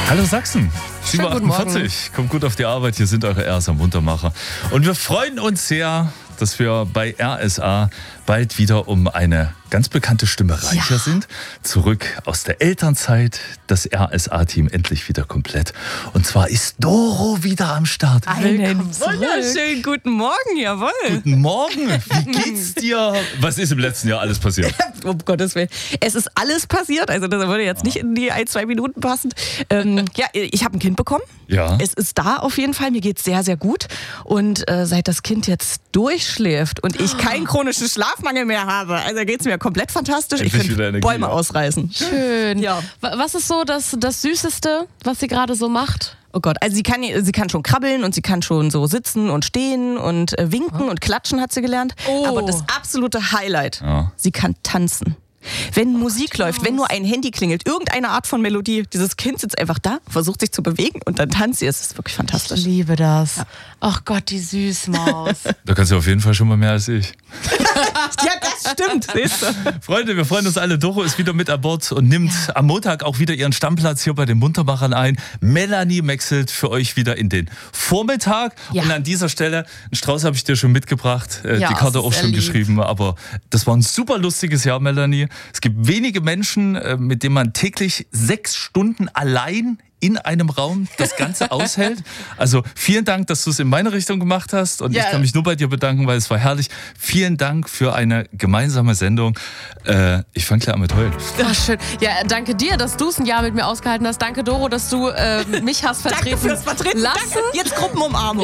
Hallo Sachsen, Schönen guten 7.48 kommt gut auf die Arbeit, hier sind eure RSA Muntermacher. Und wir freuen uns sehr, dass wir bei RSA bald wieder um eine ganz bekannte Stimme reicher sind. Zurück aus der Elternzeit, das RSA-Team endlich wieder komplett. Und zwar ist Doro wieder am Start. Einen wunderschönen guten Morgen, jawohl. Guten Morgen, wie geht's dir? Was ist im letzten Jahr alles passiert? Um Gottes Willen. Es ist alles passiert, also das würde jetzt nicht in die 1-2 Minuten passen. Ich habe ein Kind bekommen. Ja. Es ist da auf jeden Fall, mir geht's sehr, sehr gut. Und seit das Kind jetzt durchschläft und ich keinen chronischen Schlafmangel mehr habe, also geht's mir komplett fantastisch. Endlich Ich wieder könnte Energie, Bäume ja. ausreißen. Schön. Ja. Was ist so das Süßeste, was sie gerade so macht? Oh Gott, also sie kann schon krabbeln und sie kann schon so sitzen und stehen und winken und klatschen hat sie gelernt. Oh. Aber das absolute Highlight, Ja. sie kann tanzen. Wenn Musik läuft, wenn nur ein Handy klingelt, irgendeine Art von Melodie, dieses Kind sitzt einfach da, versucht sich zu bewegen und dann tanzt sie. Es ist wirklich Ich fantastisch. liebe das. Ach Gott, die Süßmaus. Da kannst du auf jeden Fall schon mal mehr als ich. Ja, das stimmt, siehst du. Freunde, wir freuen uns alle. Doro ist wieder mit an Bord und nimmt am Montag auch wieder ihren Stammplatz hier bei den Muntermachern ein. Melanie wechselt für euch wieder in den Vormittag. Ja. Und an dieser Stelle, einen Strauß habe ich dir schon mitgebracht, die Ja, Karte es auch ist schon lieb. geschrieben. Aber das war ein super lustiges Jahr, Melanie. Es gibt wenige Menschen, mit denen man täglich 6 Stunden allein in einem Raum das Ganze aushält. Also vielen Dank, dass du es in meine Richtung gemacht hast und Ja. ich kann mich nur bei dir bedanken, weil es war herrlich. Vielen Dank für eine gemeinsame Sendung. Ich fange gleich an mit heulen. Ach, schön. Ja, danke dir, dass du es ein Jahr mit mir ausgehalten hast. Danke, Doro, dass du mich hast vertreten Danke fürs Vertreten. lassen. Danke. Jetzt Gruppenumarmung.